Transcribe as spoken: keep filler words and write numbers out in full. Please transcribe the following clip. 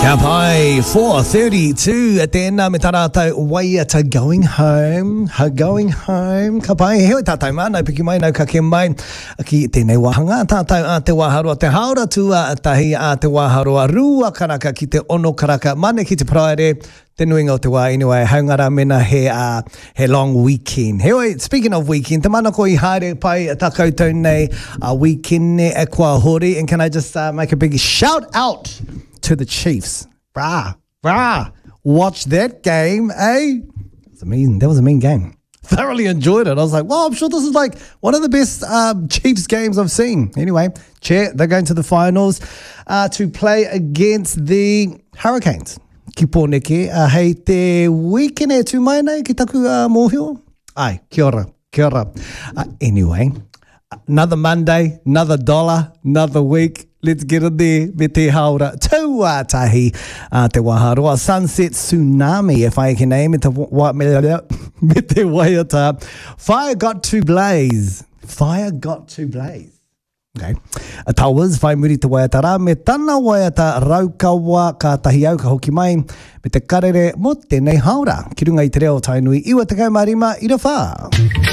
Ka pai, four thirty-two at tēnā me tarātou waiata going home, ha going home. Ka pai, heoi tātou mana, piki mai nau ka ke mai, ki tēnei wahanga, tātou a te wāharoa, te haora tua tahi a te wāharoa, rua karaka ki te ono karaka, mane ki te praere, te nuinga o te wā, anyway, haungara mena he, uh, he long weekend. Heoi, speaking of weekend, te mana ko i haere pai ta koutou nei a weekend ne e kua hori, and can I just uh, make a big shout out to the Chiefs. Brah, brah, watch that game, eh? That was a mean, that was a mean game. Thoroughly enjoyed it. I was like, well, I'm sure this is like one of the best um, Chiefs games I've seen. Anyway, chair, they're going to the finals uh, to play against the Hurricanes. Ki pōneke, uh, hei te weekend e tu mai nei ki taku uh, mōhio? Ai, kia ora, kia ora. Uh, anyway, another Monday, another dollar, another week. Let's get in there me te haura. Tuatahi uh, te waharoa. Sunset Tsunami, if I can name it. Me te waiata. Fire got to blaze. Fire got to blaze. Okay. A tauas, whai muri te waiata rā. Me tana waiata raukawa ka tahi au ka hoki mai. Me te karere mo tēnei haura. Ki runga i te reo tainui. Iwa te kaumarima i ra whā.